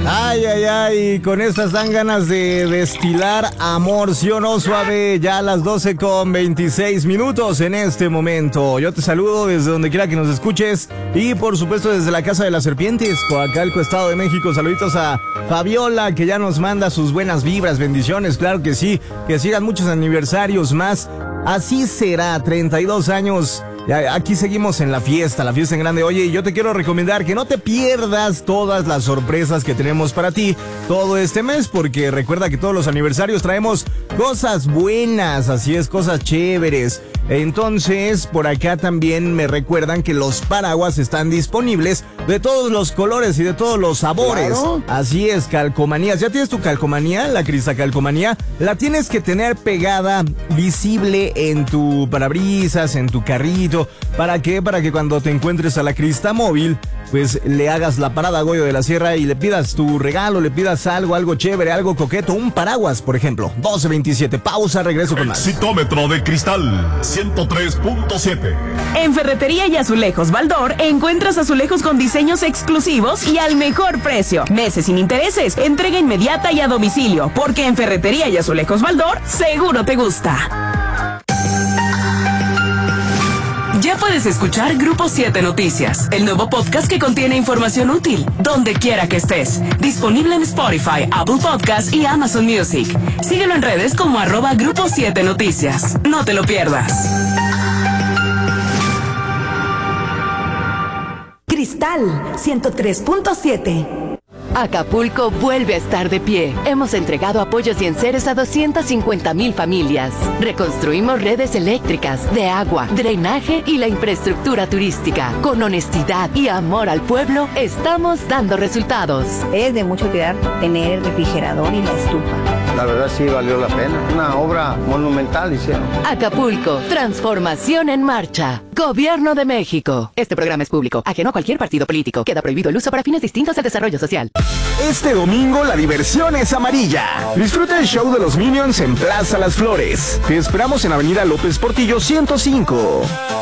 Ay, ay, ay, con estas dan ganas de destilar amor, ¿sí o no, Suave? Ya a las 12:26 en este momento. Yo te saludo desde donde quiera que nos escuches y por supuesto desde la Casa de las Serpientes, Coacalco, Estado de México. Saluditos a Fabiola, que ya nos manda sus buenas vibras, bendiciones, claro que sí, que sigan muchos aniversarios más. Así será, 32 años. Ya, aquí seguimos en la fiesta en grande. Oye, y yo te quiero recomendar que no te pierdas todas las sorpresas que tenemos para ti todo este mes, porque recuerda que todos los aniversarios traemos cosas buenas, así es, cosas chéveres. Entonces, por acá también me recuerdan que los paraguas están disponibles de todos los colores y de todos los sabores. Claro. Así es, calcomanías. ¿Ya tienes tu calcomanía, la Cristacalcomanía? La tienes que tener pegada, visible en tu parabrisas, en tu carrito. ¿Para qué? Para que cuando te encuentres a la Cristamóvil, pues le hagas la parada a Goyo de la Sierra y le pidas tu regalo, le pidas algo chévere, algo coqueto, un paraguas, por ejemplo. 12:27, pausa, regreso con más. Citómetro de cristal 103.7. En Ferretería y Azulejos Baldor encuentras azulejos con diseños exclusivos y al mejor precio. Meses sin intereses, entrega inmediata y a domicilio, porque en Ferretería y Azulejos Baldor seguro te gusta. Ya puedes escuchar Grupo 7 Noticias, el nuevo podcast que contiene información útil, donde quiera que estés. Disponible en Spotify, Apple Podcast y Amazon Music. Síguelo en redes como @Grupo 7 Noticias. No te lo pierdas. Cristal 103.7. Acapulco vuelve a estar de pie. Hemos entregado apoyos y enseres a 250,000 familias. Reconstruimos redes eléctricas, de agua, drenaje y la infraestructura turística. Con honestidad y amor al pueblo, estamos dando resultados. Es de mucha utilidad tener el refrigerador y la estufa. La verdad sí valió la pena. Una obra monumental hicieron. Acapulco, transformación en marcha. Gobierno de México. Este programa es público, ajeno a cualquier partido político. Queda prohibido el uso para fines distintos al desarrollo social. Este domingo la diversión es amarilla. Disfruta el show de los Minions en Plaza Las Flores. Te esperamos en Avenida López Portillo 105.